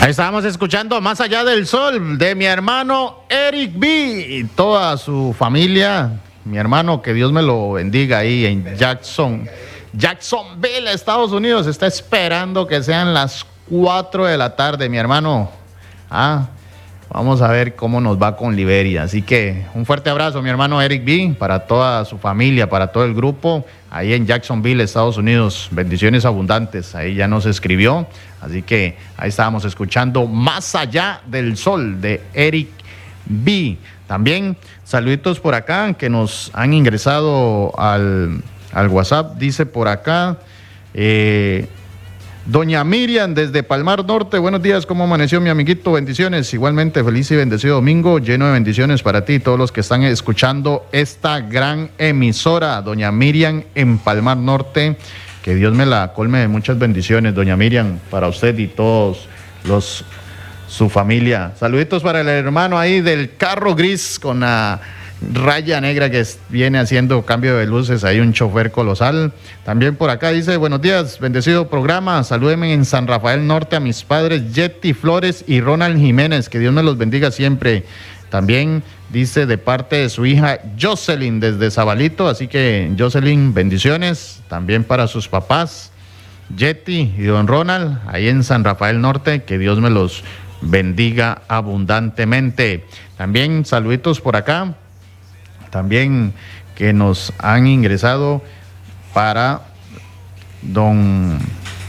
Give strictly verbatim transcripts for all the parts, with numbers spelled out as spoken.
Ahí estábamos escuchando Más Allá del Sol de mi hermano Eric B. y toda su familia. Mi hermano, que Dios me lo bendiga ahí en Jackson, Jacksonville, Estados Unidos. Está esperando que sean las cuatro de la tarde, mi hermano. Ah, vamos a ver cómo nos va con Liberia. Así que un fuerte abrazo, mi hermano Eric B, para toda su familia, para todo el grupo, ahí en Jacksonville, Estados Unidos. Bendiciones abundantes. Ahí ya nos escribió. Así que ahí estábamos escuchando Más Allá del Sol de Eric B. También saluditos por acá que nos han ingresado al, al WhatsApp. Dice por acá, eh, doña Miriam desde Palmar Norte. Buenos días, ¿cómo amaneció mi amiguito? Bendiciones. Igualmente, feliz y bendecido domingo, lleno de bendiciones para ti y todos los que están escuchando esta gran emisora. Doña Miriam en Palmar Norte. Que Dios me la colme de muchas bendiciones, doña Miriam, para usted y todos los su familia. Saluditos para el hermano ahí del carro gris con la raya negra que viene haciendo cambio de luces, ahí un chofer colosal. También por acá dice, buenos días, bendecido programa, salúdenme en San Rafael Norte a mis padres Yeti Flores y Ronald Jiménez, que Dios me los bendiga siempre. También dice de parte de su hija Jocelyn desde Zabalito, así que Jocelyn, bendiciones. También para sus papás, Yeti y don Ronald, ahí en San Rafael Norte, que Dios me los bendiga abundantemente. También saluditos por acá, también que nos han ingresado para don...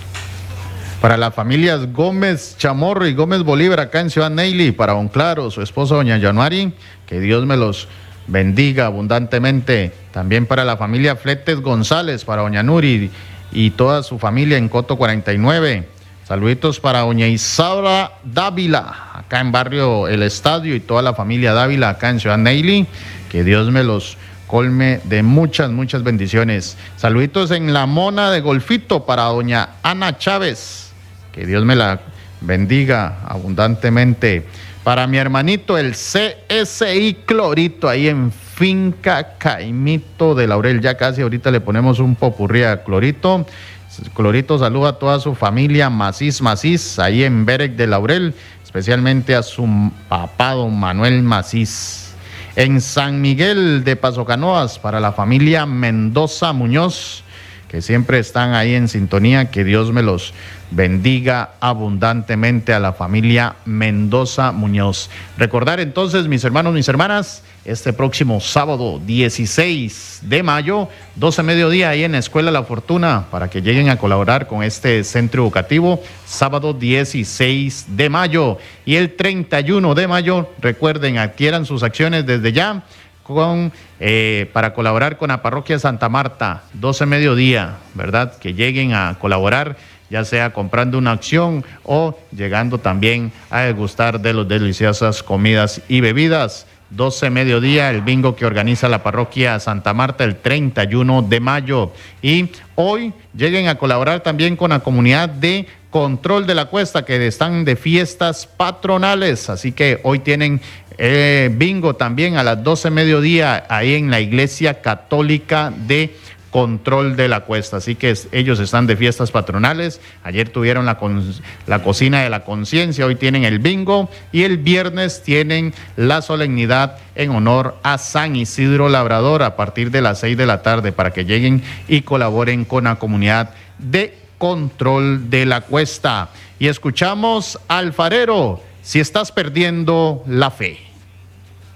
Para las familias Gómez Chamorro y Gómez Bolívar acá en Ciudad Neily, para don Claro, su esposa doña Januari, que Dios me los bendiga abundantemente. También para la familia Fletes González, para doña Nuri y toda su familia en Coto cuarenta y nueve. Saluditos para doña Isaura Dávila, acá en barrio El Estadio, y toda la familia Dávila acá en Ciudad Neily, que Dios me los colme de muchas, muchas bendiciones. Saluditos en La Mona de Golfito para doña Ana Chávez. Que Dios me la bendiga abundantemente. Para mi hermanito, el C S I Clorito, ahí en Finca Caimito de Laurel. Ya casi ahorita le ponemos un popurrí a Clorito. Clorito saluda a toda su familia Macís Macís, ahí en Berec de Laurel, especialmente a su papá, don Manuel Macís. En San Miguel de Paso Canoas, para la familia Mendoza Muñoz, que siempre están ahí en sintonía, que Dios me los bendiga abundantemente a la familia Mendoza Muñoz. Recordar entonces, mis hermanos, mis hermanas, este próximo sábado dieciséis de mayo, doce mediodía, ahí en la Escuela La Fortuna, para que lleguen a colaborar con este centro educativo, sábado dieciséis de mayo. Y el treinta y uno de mayo, recuerden, adquieran sus acciones desde ya, Con, eh, para colaborar con la parroquia Santa Marta, doce mediodía, ¿verdad? Que lleguen a colaborar, ya sea comprando una acción o llegando también a degustar de las deliciosas comidas y bebidas. doce mediodía, el bingo que organiza la parroquia Santa Marta el treinta y uno de mayo. Y hoy lleguen a colaborar también con la comunidad de Control de la Cuesta, que están de fiestas patronales, así que hoy tienen Eh, bingo también a las doce mediodía ahí en la Iglesia Católica de Control de la Cuesta. Así que es, ellos están de fiestas patronales. Ayer tuvieron la, con, la Cocina de la Conciencia, hoy tienen el bingo y el viernes tienen la solemnidad en honor a San Isidro Labrador a partir de las seis de la tarde, para que lleguen y colaboren con la comunidad de Control de la Cuesta. Y escuchamos Alfarero, si estás perdiendo la fe.